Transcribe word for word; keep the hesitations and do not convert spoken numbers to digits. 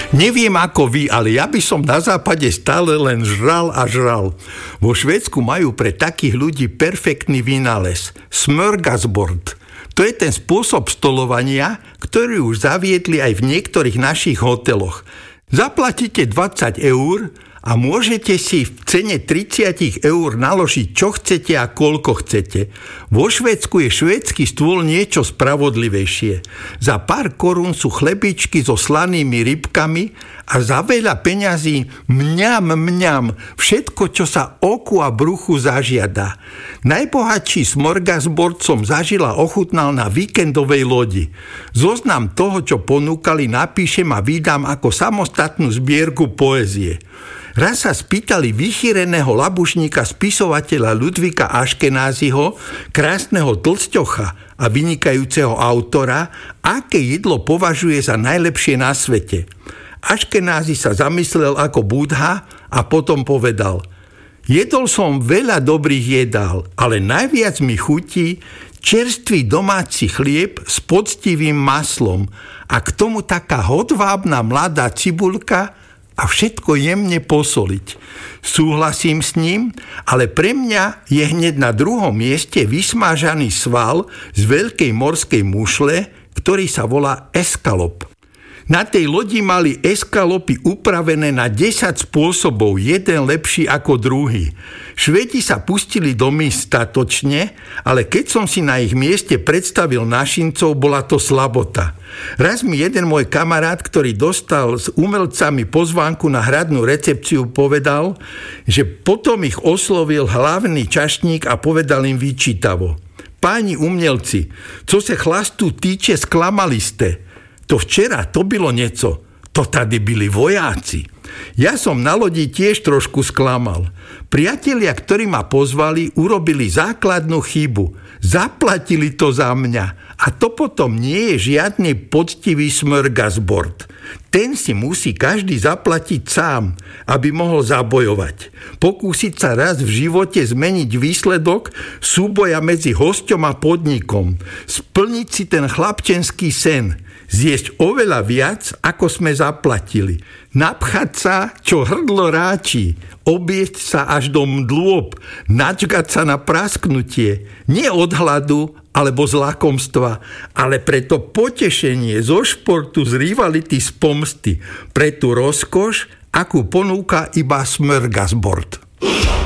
Neviem ako vy, ale ja by som na západe stále len žral a žral. Vo Švédsku majú pre takých ľudí perfektný vynález. Smörgåsbord. To je ten spôsob stolovania, ktorý už zaviedli aj v niektorých našich hoteloch. Zaplatíte dvadsať eur a môžete si v cene tridsať eur naložiť čo chcete a koľko chcete. Vo Švédsku je švédsky stôl niečo spravodlivejšie. Za pár korún sú chlebičky so slanými rybkami a za veľa peňazí mňam, mňam, všetko, čo sa oku a bruchu zažiada. Najbohatší smorgasbord som zažila ochutnal na víkendovej lodi. Zoznam toho, čo ponúkali, napíšem a vydám ako samostatnú zbierku poézie. Raz sa spýtali vychýreného labušníka spisovateľa Ludvíka Aškenáziho, krásneho tlsťocha a vynikajúceho autora, aké jedlo považuje za najlepšie na svete. Aškenázi sa zamyslel ako Budha a potom povedal: jedol som veľa dobrých jedál, ale najviac mi chutí čerstvý domáci chlieb s poctivým maslom a k tomu taká hodvábna mladá cibuľka a všetko jemne posoliť. Súhlasím s ním, ale pre mňa je hneď na druhom mieste vysmážaný sval z veľkej morskej mušle, ktorý sa volá eskalop. Na tej lodi mali eskalopy upravené na desať spôsobov, jeden lepší ako druhý. Švédi sa pustili do míst statočne, ale keď som si na ich mieste predstavil našincov, bola to slabota. Raz mi jeden môj kamarát, ktorý dostal s umelcami pozvánku na hradnú recepciu, povedal, že potom ich oslovil hlavný čašník a povedal im vyčítavo: páni umelci, co se chlastu týče, sklamali ste. To včera, to bylo nieco. To tady byli vojáci. Ja som na lodi tiež trošku sklamal. Priatelia, ktorí ma pozvali, urobili základnú chybu. Zaplatili to za mňa. A to potom nie je žiadny poctivý smörgåsbord. Ten si musí každý zaplatiť sám, aby mohol zabojovať. Pokúsiť sa raz v živote zmeniť výsledok súboja medzi hosťom a podnikom. Splniť si ten chlapčenský sen. Zjesť oveľa viac, ako sme zaplatili. Napchať sa, čo hrdlo ráči. Obiesť sa až do mdlôb. Načgať sa na prasknutie. Nie od hladu, alebo z lakomstva, ale pre to potešenie zo športu, z rivality, z pomsty. Pre tú rozkoš, akú ponúka iba smörgåsbord.